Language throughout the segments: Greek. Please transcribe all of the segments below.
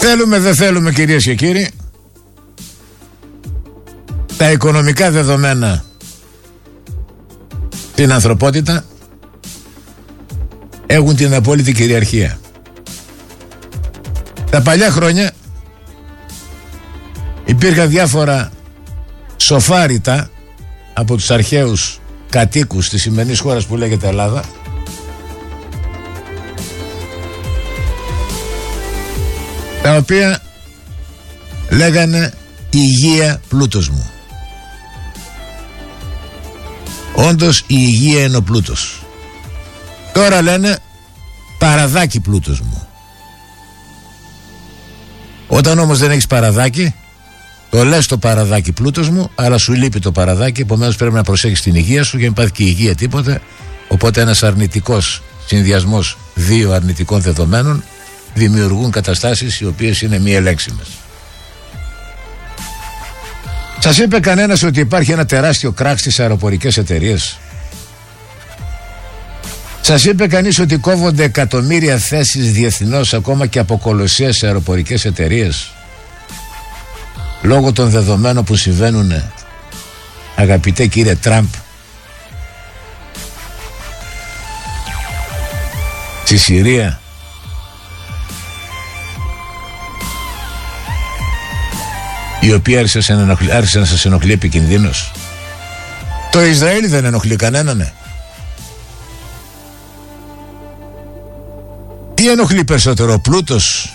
Θέλουμε, δεν θέλουμε, κυρίες και κύριοι, τα οικονομικά δεδομένα στην ανθρωπότητα έχουν την απόλυτη κυριαρχία. Τα παλιά χρόνια υπήρχαν διάφορα σοφάριτα από τους αρχαίους κατοίκους της σημερινής χώρας που λέγεται Ελλάδα, τα οποία λέγανε υγεία πλούτος μου. Όντως η υγεία είναι ο πλούτος. Τώρα λένε παραδάκι πλούτος μου. Όταν όμως δεν έχεις παραδάκι, το λες το παραδάκι πλούτος μου, αλλά σου λείπει το παραδάκι, επομένως πρέπει να προσέχεις την υγεία σου, για να υπάρχει και η υγεία τίποτε. Οπότε ένας αρνητικός συνδυασμός δύο αρνητικών δεδομένων δημιουργούν καταστάσεις οι οποίες είναι μη ελέγξιμες. Σας είπε κανένας ότι υπάρχει ένα τεράστιο κράχ στις αεροπορικές εταιρείες? Σας είπε κανείς ότι κόβονται εκατομμύρια θέσεις διεθνώς, ακόμα και από κολοσσίες αεροπορικές εταιρείες, λόγω των δεδομένων που συμβαίνουν, αγαπητέ κύριε Τραμπ, στη Συρία, η οποία άρχισε να σας ενοχλεί επικινδύνος? Το Ισραήλ δεν ενοχλεί κανέναν. Τι ενοχλεί περισσότερο, ο πλούτος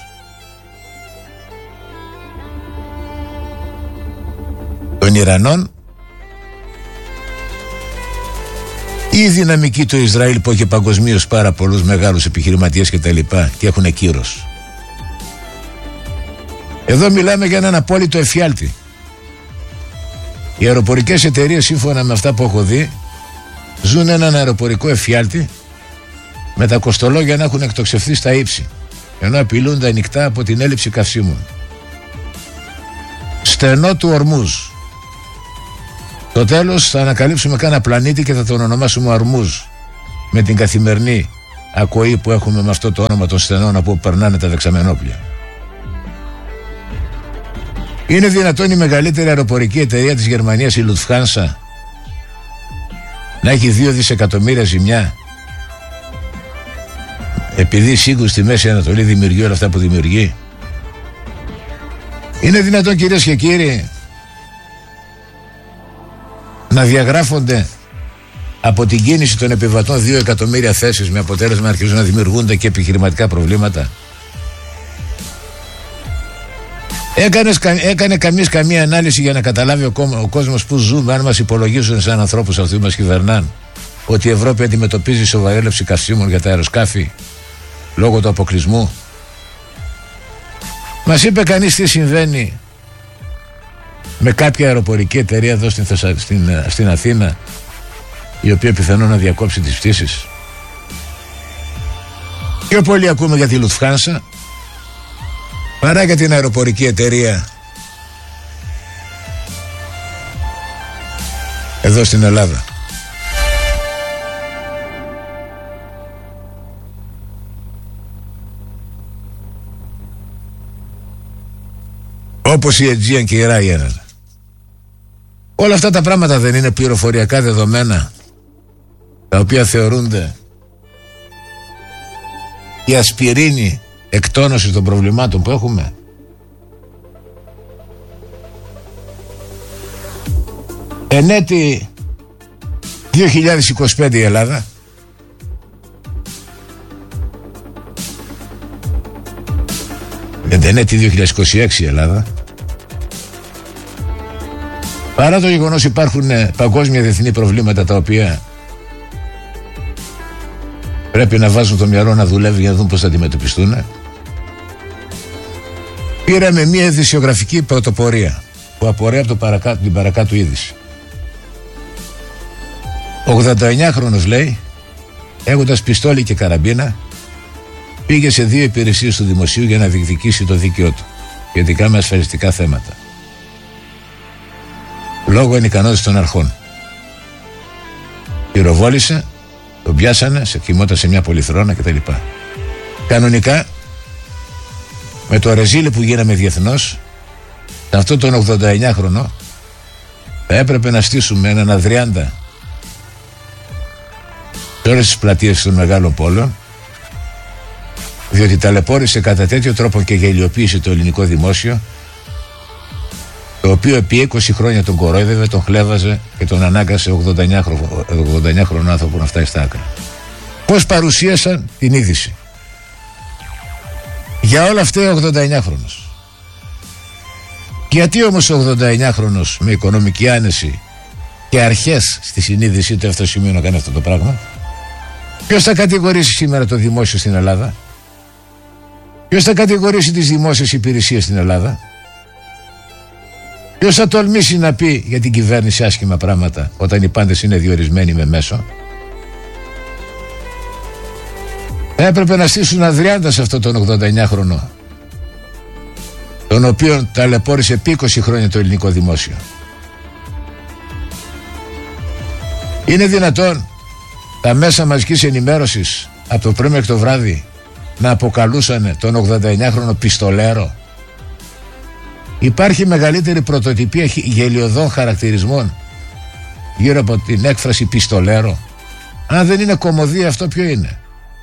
των Ιρανών ή η δυναμική του Ισραήλ, που έχει παγκοσμίως πάρα πολλούς μεγάλους επιχειρηματίες και τα λοιπά και έχουν κύρος? Εδώ μιλάμε για έναν απόλυτο εφιάλτη. Οι αεροπορικές εταιρείες, σύμφωνα με αυτά που έχω δει, ζουν έναν αεροπορικό εφιάλτη, με τα κοστολόγια να έχουν εκτοξευθεί στα ύψη, ενώ απειλούνται ανοιχτά από την έλλειψη καυσίμων. Στενό του Ορμούζ. Το τέλος θα ανακαλύψουμε κάνα πλανήτη και θα τον ονομάσουμε Ορμούζ, με την καθημερινή ακοή που έχουμε με αυτό το όνομα των στενών από όπου περνάνε τα δεξαμενόπλια. Είναι δυνατόν η μεγαλύτερη αεροπορική εταιρεία της Γερμανίας, η Lufthansa, να έχει 2 δισεκατομμύρια ζημιά, επειδή σίγουρα στη Μέση Ανατολή δημιουργεί όλα αυτά που δημιουργεί? Είναι δυνατόν, κυρίες και κύριοι, να διαγράφονται από την κίνηση των επιβατών 2 εκατομμύρια θέσεις, με αποτέλεσμα να αρχίζουν να δημιουργούνται και επιχειρηματικά προβλήματα? Έκανε καμία ανάλυση για να καταλάβει ο κόσμος που ζούμε, αν μας υπολογίζουν σαν ανθρώπους αυτοί που μας κυβερνάν, ότι η Ευρώπη αντιμετωπίζει σοβαρή έλλειψη καυσίμων για τα αεροσκάφη λόγω του αποκλεισμού? Μας είπε κανείς τι συμβαίνει με κάποια αεροπορική εταιρεία εδώ στην Αθήνα, η οποία πιθανόν να διακόψει τις πτήσεις? Πιο πολύ ακούμε για τη Lufthansa παρά για την αεροπορική εταιρεία εδώ στην Ελλάδα. Όπως η Aegean και η Ryanair. Όλα αυτά τα πράγματα δεν είναι πληροφοριακά δεδομένα, τα οποία θεωρούνται η ασπιρίνη εκτόνωση των προβλημάτων που έχουμε? Εν έτη 2025 η Ελλάδα εν έτη 2026 η Ελλάδα, παρά το γεγονός υπάρχουν παγκόσμια διεθνή προβλήματα τα οποία πρέπει να βάζουν το μυαλό να δουλεύει για να δουν πώς θα αντιμετωπιστούν, πήραμε μια ειδησιογραφική πρωτοπορία που απορρέει από την παρακάτω είδηση. 89χρονος, λέει, έχοντας πιστόλι και καραμπίνα, πήγε σε 2 υπηρεσίες του δημοσίου για να διεκδικήσει το δίκαιο του σχετικά με ασφαλιστικά θέματα, λόγω ανικανότητας των αρχών. Πυροβόλησε, τον πιάσανε, κοιμόταν σε μια πολυθρόνα κτλ. Κανονικά με το ρεζίλι που γίναμε διεθνώς, σε αυτό τον 89χρονο θα έπρεπε να στήσουμε έναν Αδριάντα σε όλες τις πλατείες των μεγάλων πόλεων, διότι ταλαιπώρησε κατά τέτοιο τρόπο και γελιοποίησε το ελληνικό δημόσιο, το οποίο επί 20 χρόνια τον κορόιδευε, τον χλέβαζε και τον ανάγκασε 89χρονο άνθρωπο να φτάσει στα άκρα. Πώς παρουσίασαν την είδηση? Για όλα αυτά 89χρονος. Γιατί όμως ο 89χρονος με οικονομική άνεση και αρχές στη συνείδησή του αυτό σημείο να κάνει αυτό το πράγμα? Ποιος θα κατηγορήσει σήμερα το δημόσιο στην Ελλάδα? Ποιος θα κατηγορήσει τις δημόσιες υπηρεσίες στην Ελλάδα? Ποιος θα τολμήσει να πει για την κυβέρνηση άσχημα πράγματα όταν οι πάντες είναι διορισμένοι με μέσο? Έπρεπε να στήσουν Αδριάντα σε αυτόν τον 89χρονο, τον οποίον ταλαιπώρησε επί 20 χρόνια το ελληνικό δημόσιο. Είναι δυνατόν τα μέσα μαζικής ενημέρωσης από το πρωί μέχρι το βράδυ να αποκαλούσαν τον 89χρονο πιστολέρο? Υπάρχει μεγαλύτερη πρωτοτυπία γελιωδών χαρακτηρισμών γύρω από την έκφραση πιστολέρο? Αν δεν είναι κωμωδία, αυτό ποιο είναι?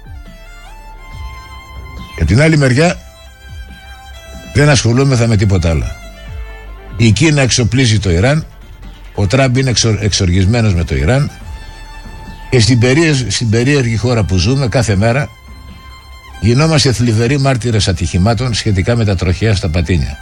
Και την άλλη μεριά δεν ασχολούμεθα με τίποτα άλλο. Η Κίνα εξοπλίζει το Ιράν, ο Τραμπ είναι εξοργισμένος με το Ιράν, και στην περίεργη χώρα που ζούμε κάθε μέρα γινόμαστε θλιβεροί μάρτυρες ατυχημάτων σχετικά με τα τροχαία στα πατίνια.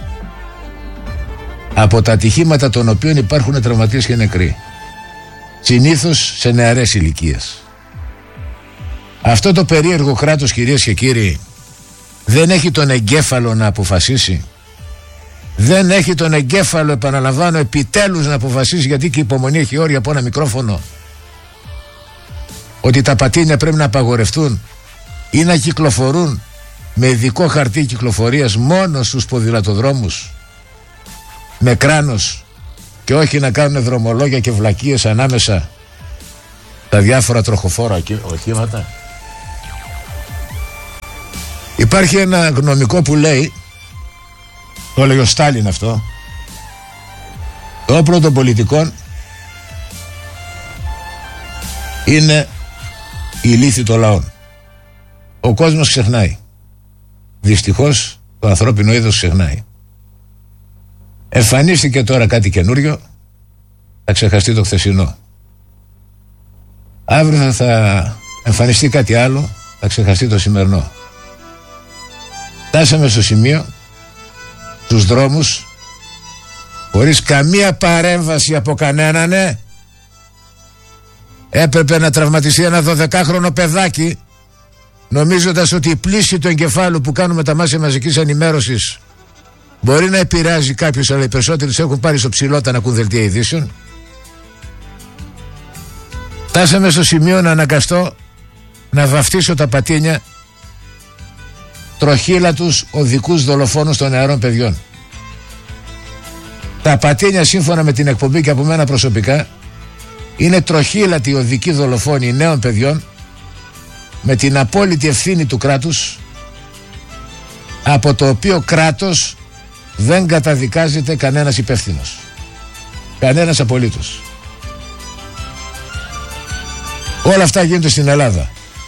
Από τα ατυχήματα των οποίων υπάρχουν τραυματίες και νεκροί, συνήθως σε νεαρές ηλικίες. Αυτό το περίεργο κράτος, κυρίες και κύριοι, δεν έχει τον εγκέφαλο να αποφασίσει. Δεν έχει τον εγκέφαλο, επαναλαμβάνω, επιτέλους να αποφασίσει, γιατί και η υπομονή έχει όρια από ένα μικρόφωνο, ότι τα πατίνια πρέπει να απαγορευτούν ή να κυκλοφορούν με ειδικό χαρτί κυκλοφορίας μόνο στους ποδηλατοδρόμους με κράνος, και όχι να κάνουν δρομολόγια και βλακίες ανάμεσα τα διάφορα τροχοφόρα οχήματα. Υπάρχει ένα γνωμικό που λέει, το λέει ο Στάλιν αυτό, το όπλο των πολιτικών είναι η λύθη των λαών. Ο κόσμος ξεχνάει. Δυστυχώς το ανθρώπινο είδος ξεχνάει. Εμφανίστηκε τώρα κάτι καινούριο, θα ξεχαστεί το χθεσινό. Αύριο θα εμφανιστεί κάτι άλλο, θα ξεχαστεί το σημερινό. Φτάσαμε στο σημείο, στους δρόμους, χωρίς καμία παρέμβαση από κανέναν, έπρεπε να τραυματιστεί ένα 12χρονο παιδάκι, νομίζοντας ότι η πλήση του εγκεφάλου που κάνουμε τα μέσα μαζικής ενημέρωσης μπορεί να επηρεάζει κάποιους, αλλά οι περισσότεροι έχουν πάρει στο ψηλότα να ακούν δελτία ειδήσεων. Φτάσαμε στο σημείο να αναγκαστώ να βαφτίσω τα πατίνια τροχύλατους οδικούς δολοφόνους των νεαρών παιδιών. Τα πατίνια, σύμφωνα με την εκπομπή και από μένα προσωπικά, είναι τροχύλατοι οδικοί δολοφόνοι νέων παιδιών, με την απόλυτη ευθύνη του κράτους, από το οποίο κράτος δεν καταδικάζεται κανένας υπεύθυνος. Κανένας απολύτως. Όλα αυτά γίνονται στην Ελλάδα.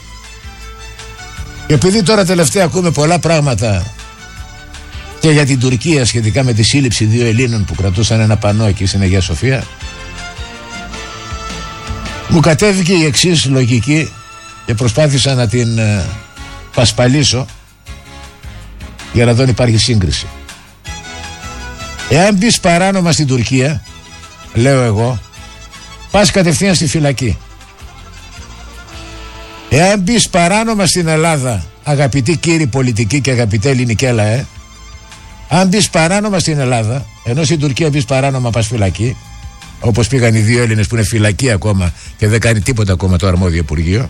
Και επειδή τώρα τελευταία ακούμε πολλά πράγματα και για την Τουρκία σχετικά με τη σύλληψη 2 Ελλήνων που κρατούσαν ένα πανό εκεί στην Αγία Σοφία, μου κατέβηκε η εξής λογική και προσπάθησα να την πασπαλίσω για να δω αν υπάρχει σύγκριση. Εάν μπεις παράνομα στην Τουρκία, λέω εγώ, πας κατευθείαν στη φυλακή. Εάν μπεις παράνομα στην Ελλάδα, αγαπητοί κύριοι πολιτικοί και αγαπητέ ελληνικέ λαέ, αν μπεις παράνομα στην Ελλάδα, ενώ στην Τουρκία μπεις παράνομα, πας φυλακή, όπως πήγαν οι 2 Έλληνες που είναι φυλακή ακόμα και δεν κάνει τίποτα ακόμα το αρμόδιο Υπουργείο.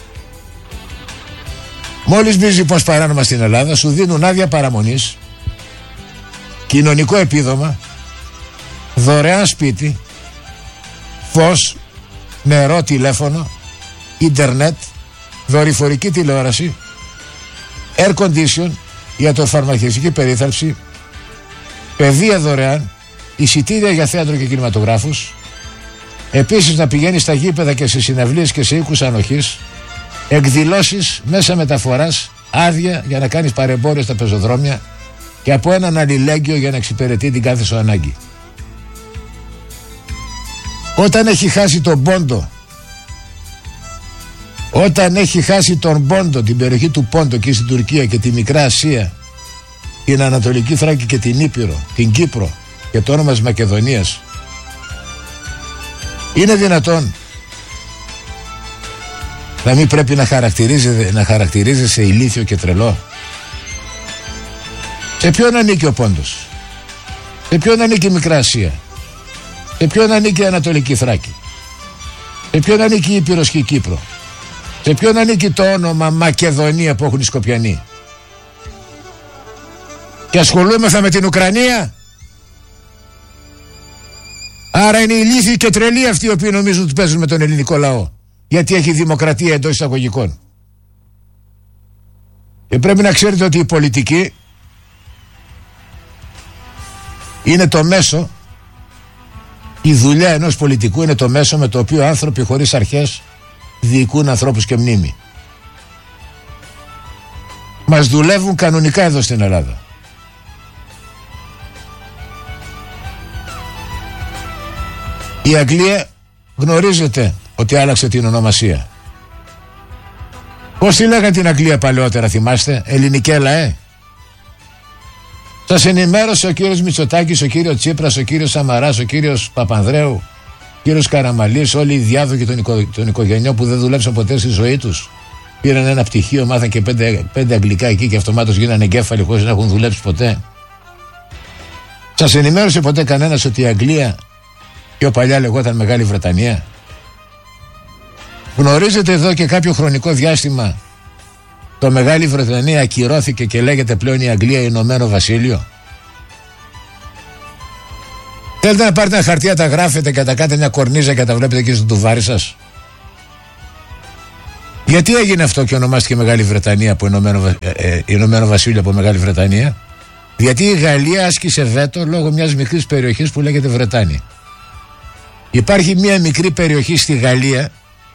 Μόλις μπεις λοιπόν παράνομα στην Ελλάδα, σου δίνουν άδεια παραμονής, κοινωνικό επίδομα, δωρεάν σπίτι, φως, νερό, τηλέφωνο, ίντερνετ, δορυφορική τηλεόραση, air condition, ιατροφαρμακευτική περίθαλψη, παιδεία δωρεάν, εισιτήρια για θέατρο και κινηματογράφους, επίσης να πηγαίνει στα γήπεδα και σε συναυλίες και σε οίκους ανοχής, εκδηλώσεις, μέσα μεταφοράς, άδεια για να κάνεις παρεμπόριο στα πεζοδρόμια και από έναν αλληλέγγυο για να εξυπηρετεί την κάθε σου ανάγκη. Όταν έχει χάσει τον Πόντο, όταν έχει χάσει τον Πόντο, την περιοχή του Πόντο και στην Τουρκία και τη Μικρά Ασία, την Ανατολική Θράκη και την Ήπειρο, την Κύπρο και το όνομα της Μακεδονίας, είναι δυνατόν να μην πρέπει να χαρακτηρίζεσαι ηλίθιο και τρελό? Σε ποιον ανήκει ο Πόντος? Σε ποιον ανήκει η Μικρά Ασία? Σε ποιον ανήκει η Ανατολική Θράκη? Σε ποιον ανήκει η Ήπειρος και η Κύπρο? Σε ποιον ανήκει το όνομα Μακεδονία που έχουν οι Σκοπιανοί? Και ασχολούμεθα με την Ουκρανία? Άρα είναι ηλίθιοι και τρελοί αυτοί οι οποίοι νομίζουν ότι παίζουν με τον ελληνικό λαό, γιατί έχει δημοκρατία εντός εισαγωγικών. Και πρέπει να ξέρετε ότι η πολιτική είναι το μέσο, η δουλειά ενός πολιτικού είναι το μέσο με το οποίο άνθρωποι χωρίς αρχές διοικούν ανθρώπους και μνήμη. Μας δουλεύουν κανονικά εδώ στην Ελλάδα. Η Αγγλία γνωρίζετε ότι άλλαξε την ονομασία. Πώς τη λέγανε την Αγγλία παλαιότερα, θυμάστε? Ελληνικέλα, Σας ενημέρωσε ο κύριος Μητσοτάκης, ο κύριος Τσίπρας, ο κύριος Σαμαράς, ο κύριος Παπανδρέου, ο κύριος Καραμαλής, όλοι οι διάδοχοι των οικογενειών που δεν δουλέψαν ποτέ στη ζωή τους. Πήραν ένα πτυχίο, μάθαν και πέντε αγγλικά εκεί και αυτομάτως γίνανε εγκέφαλοι χωρίς να έχουν δουλέψει ποτέ. Σας ενημέρωσε ποτέ κανένας ότι η Αγγλία πιο παλιά λεγόταν Μεγάλη Βρετανία? Γνωρίζετε εδώ και κάποιο χρονικό διάστημα το Μεγάλη Βρετανία ακυρώθηκε και λέγεται πλέον η Αγγλία Ηνωμένο Βασίλειο? Θέλετε να πάρετε ένα χαρτί, να τα γράφετε και τα κάνετε μια κορνίζα και τα βλέπετε εκεί στο τουβάρι σας? Γιατί έγινε αυτό και ονομάστηκε Μεγάλη Βρετανία από Ηνωμένο Βασίλειο από Μεγάλη Βρετανία? Γιατί η Γαλλία άσκησε βέτο λόγω μιας μικρής περιοχής που λέγεται Βρετάνη. Υπάρχει μια μικρή περιοχή στη Γαλλία,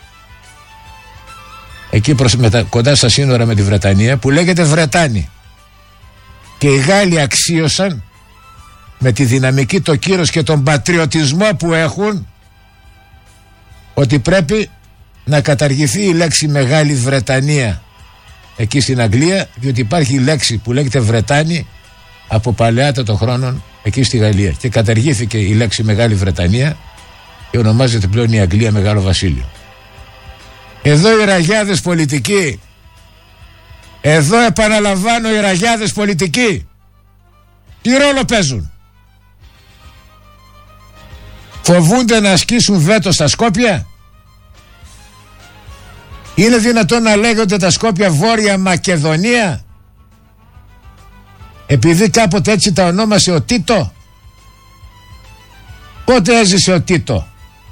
εκεί κοντά στα σύνορα με τη Βρετανία, που λέγεται Βρετάνη. Και οι Γάλλοι αξίωσαν με τη δυναμική, το κύρος και τον πατριωτισμό που έχουν ότι πρέπει να καταργηθεί η λέξη Μεγάλη Βρετανία εκεί στην Αγγλία, διότι υπάρχει η λέξη που λέγεται Βρετάνη από παλαιάτατων χρόνων εκεί στη Γαλλία και καταργήθηκε η λέξη Μεγάλη Βρετανία και ονομάζεται πλέον η Αγγλία Μεγάλο Βασίλειο. Εδώ οι ραγιάδες πολιτικοί, εδώ επαναλαμβάνω, οι ραγιάδες πολιτικοί τι ρόλο παίζουν? Φοβούνται να ασκήσουν βέτο στα Σκόπια? Είναι δυνατόν να λέγονται τα Σκόπια Βόρεια Μακεδονία επειδή κάποτε έτσι τα ονόμασε ο Τίτο? Πότε έζησε ο Τίτο?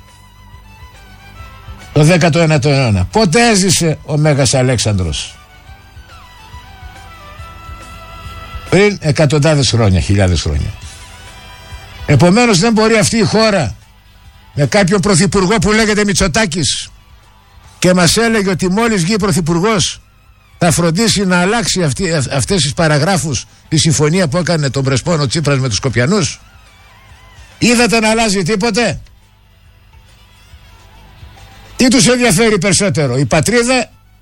Το 19ο αιώνα. Πότε έζησε ο Μέγας Αλέξανδρος? Πριν εκατοντάδες χρόνια, χιλιάδες χρόνια. Επομένως δεν μπορεί αυτή η χώρα με κάποιον πρωθυπουργό που λέγεται Μητσοτάκης και μας έλεγε ότι μόλις βγει πρωθυπουργός θα φροντίσει να αλλάξει αυτές τις παραγράφους, τη συμφωνία που έκανε τον Πρεσπόνο Τσίπρας με τους Σκοπιανούς. Είδατε να αλλάζει τίποτε? Τι τους ενδιαφέρει περισσότερο, η πατρίδα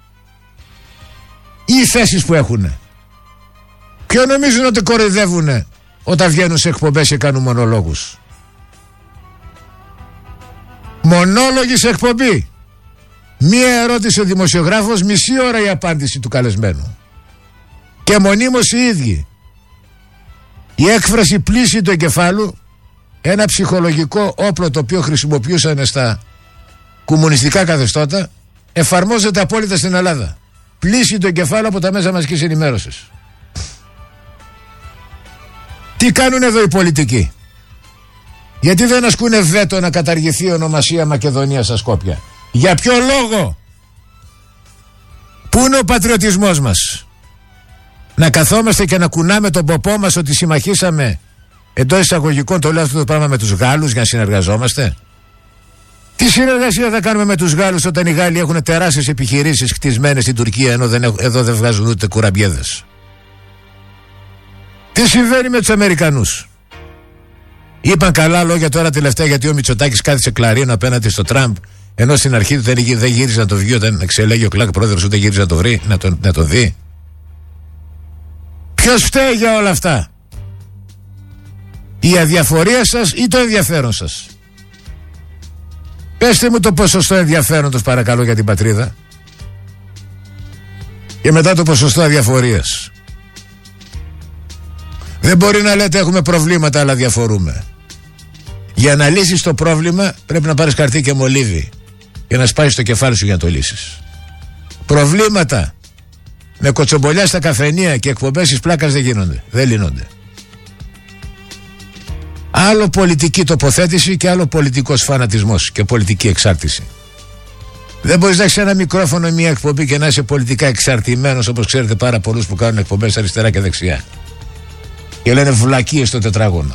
ή οι θέσεις που έχουνε? Ποιο νομίζουν ότι κοροϊδεύουνε όταν βγαίνουν σε εκπομπές και κάνουν μονολόγους? Μονόλογοι σε εκπομπή. Μία ερώτηση ο δημοσιογράφος, μισή ώρα η απάντηση του καλεσμένου. Και μονίμως οι ίδιοι. Η έκφραση πλύση του εγκεφάλου, ένα ψυχολογικό όπλο το οποίο χρησιμοποιούσαν στα κομμουνιστικά καθεστώτα, εφαρμόζεται απόλυτα στην Ελλάδα. Πλύση του εγκεφάλου από τα μέσα μαζικής ενημέρωσης. Τι κάνουν εδώ οι πολιτικοί? Γιατί δεν ασκούνε βέτο να καταργηθεί η ονομασία Μακεδονία στα Σκόπια? Για ποιο λόγο? Πού είναι ο πατριωτισμός μας? Να καθόμαστε και να κουνάμε τον ποπό μας ότι συμμαχήσαμε, εντός εισαγωγικών το λέω αυτό το πράγμα, με τους Γάλλους για να συνεργαζόμαστε? Τι συνεργασία θα κάνουμε με τους Γάλλους όταν οι Γάλλοι έχουν τεράστιες επιχειρήσεις χτισμένες στην Τουρκία, ενώ εδώ δεν βγάζουν ούτε κουραμπιέδες? Τι συμβαίνει με τους Αμερικανούς? Είπαν καλά λόγια τώρα τελευταία γιατί ο Μητσοτάκης κάθισε κλαρίνο απέναντι στο Τραμπ, ενώ στην αρχή του δεν γύριζε να το βγει όταν εξελέγει ο Κλάκ πρόεδρος, ούτε γύριζε να το βρει, να το δει. Ποιος φταίει για όλα αυτά? Η αδιαφορία σας ή το ενδιαφέρον σας? Πεςτε μου το ποσοστό ενδιαφέροντος παρακαλώ για την πατρίδα, και μετά το ποσοστό αδιαφορίας. Δεν μπορεί να λέτε έχουμε προβλήματα αλλά διαφορούμε. Για να λύσεις το πρόβλημα πρέπει να πάρεις χαρτί και μολύβι και να σπάσεις το κεφάλι σου για να το λύσεις. Προβλήματα με κοτσομπολιά στα καφενεία και εκπομπές της πλάκας δεν γίνονται, δεν λύνονται. Άλλο πολιτική τοποθέτηση και άλλο πολιτικός φανατισμός και πολιτική εξάρτηση. Δεν μπορείς να έχεις ένα μικρόφωνο ή μια εκπομπή και να είσαι πολιτικά εξαρτημένος, όπως ξέρετε πάρα πολλούς που κάνουν εκπομπές αριστερά και δεξιά και λένε βλακίες στο τετράγωνο.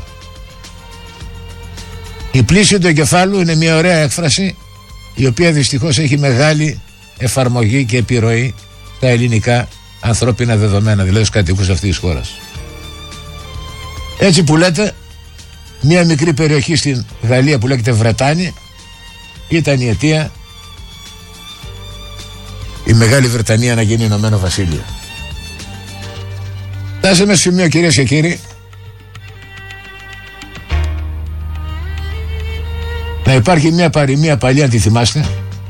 Η πλήση του εγκεφάλου είναι μια ωραία έκφραση, η οποία δυστυχώς έχει μεγάλη εφαρμογή και επιρροή στα ελληνικά ανθρώπινα δεδομένα, δηλαδή στους κατοίκους αυτής της χώρας. Έτσι που λέτε, μια μικρή περιοχή στην Γαλλία που λέγεται Βρετάνη ήταν η αιτία η Μεγάλη Βρετανία να γίνει Ηνωμένο Βασίλειο. Φτάσαμε στο σημείο, κυρίες και κύριοι, να υπάρχει μια παροιμία παλιά, αν τη θυμάστε,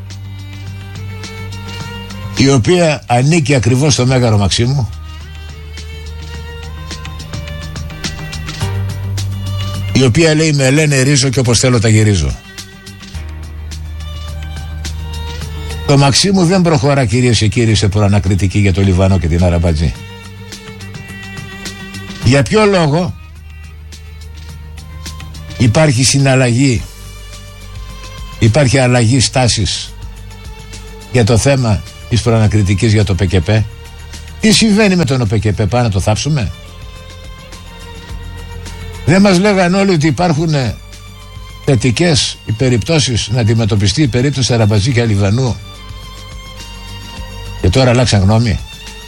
η οποία ανήκει ακριβώς στο Μέγαρο Μαξίμου, η οποία λέει με λένε ρίζω και όπως θέλω τα γυρίζω. Το Μαξίμου δεν προχωρά, κυρίες και κύριοι, σε προανακριτική για το Λιβανό και την Αραμπατζή. Για ποιο λόγο? Υπάρχει συναλλαγή, υπάρχει αλλαγή στάσης για το θέμα της προανακριτικής για το ΠΚΠ? Τι συμβαίνει με τον ΠΚΠ, πάμε να το θάψουμε? Δεν μας λέγανε όλοι ότι υπάρχουν θετικές περιπτώσεις να αντιμετωπιστεί η περίπτωση Αραμπατζή και Λιβανού, και τώρα αλλάξαν γνώμη?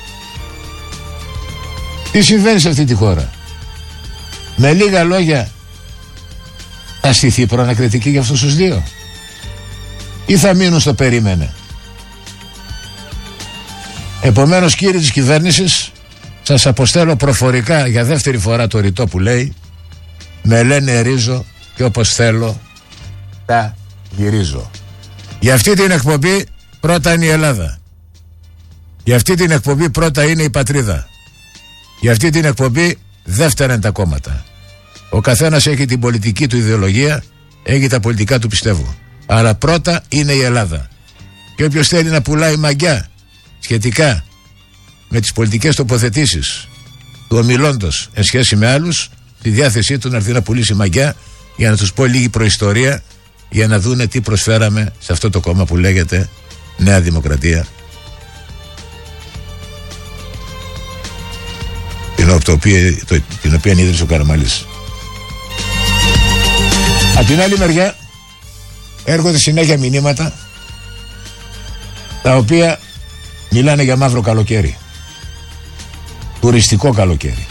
Τι συμβαίνει σε αυτή τη χώρα? Με λίγα λόγια, θα στηθεί προανακριτική για αυτούς τους δύο ή θα μείνουν στο περίμενε? Επομένως, κύριοι της κυβέρνησης, σας αποστέλω προφορικά για δεύτερη φορά το ρητό που λέει με λένε ρίζω και όπως θέλω τα γυρίζω. Για αυτή την εκπομπή πρώτα είναι η Ελλάδα. Για αυτή την εκπομπή πρώτα είναι η πατρίδα. Για αυτή την εκπομπή δεύτερα είναι τα κόμματα. Ο καθένας έχει την πολιτική του ιδεολογία, έχει τα πολιτικά του πιστεύω. Αλλά πρώτα είναι η Ελλάδα. Και όποιος θέλει να πουλάει μαγιά σχετικά με τις πολιτικές τοποθετήσεις του ομιλώντος εν σχέση με άλλους, στη διάθεσή του να έρθει να πουλήσει μαγιά για να τους πω λίγη προϊστορία, για να δούνε τι προσφέραμε σε αυτό το κόμμα που λέγεται Νέα Δημοκρατία, την οποία ίδρυσε ο Καραμαλής. Από την άλλη μεριά έρχονται συνέχεια μηνύματα τα οποία μιλάνε για μαύρο καλοκαίρι, τουριστικό καλοκαίρι.